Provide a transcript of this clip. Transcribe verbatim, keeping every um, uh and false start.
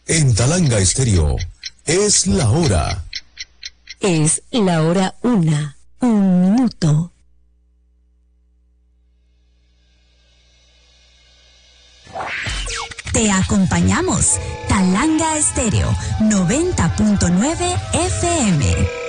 En Talanga Estéreo, es la hora. Es la hora una, un minuto. Te acompañamos. Talanga Estéreo, noventa punto nueve F M.